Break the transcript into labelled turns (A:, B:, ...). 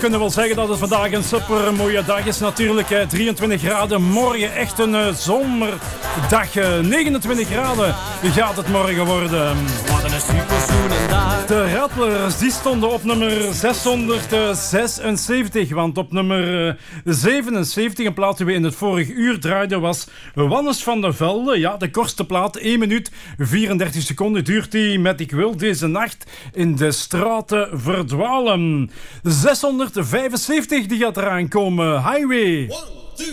A: kunnen wel zeggen dat het vandaag een super mooie dag is. Natuurlijk 23 graden. Morgen echt een zomerdag. 29 graden gaat het morgen worden. De Rattlers die stonden op nummer 676. Want op nummer 77, een plaat die we in het vorige uur draaiden, was Wannes van der Velde. Ja, de kortste plaat. 1 minuut 34 seconden duurt die met Ik wil deze nacht in de straten verdwalen. 675 die gaat eraan komen. Highway.
B: 1